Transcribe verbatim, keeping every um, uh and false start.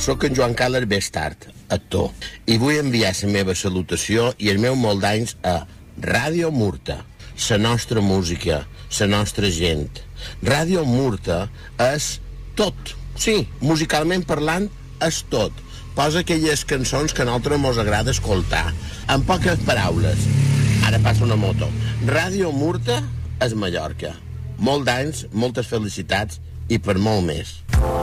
Soc en Joan Carles Bestart, actor, i vull enviar la meva salutació i el meu molt d'anys a Ràdio Murta, la nostra música, la nostra gent. Ràdio Murta és tot. Sí, musicalment parlant, és tot. Posa aquelles cançons que a nosaltres mos agrada escoltar. En poques paraules. Ara passa una moto. Ràdio Murta és Mallorca. Molt d'anys, moltes felicitats i per molt més.